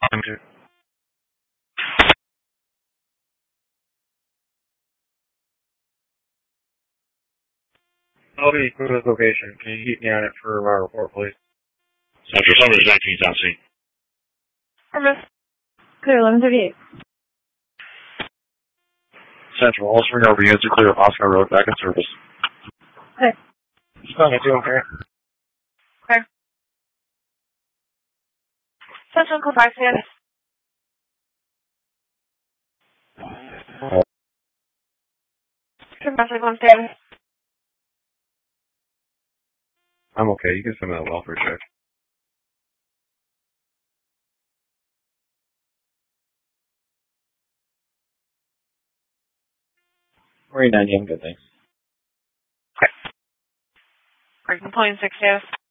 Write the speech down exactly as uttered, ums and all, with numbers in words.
Thank you. I'll be moving to this location. Can you keep me on it for our report, please? Central Summers, nineteen South C. Harvest. Clear, eleven thirty-eight. Central, all swing over units are clear of Oscar Road, back in service. Okay. Still get you okay? Okay. Central, code five status. Professor, one status. I'm okay. You can send me that welfare check. Marine ninety, I'm good, thanks. Breaking point six status.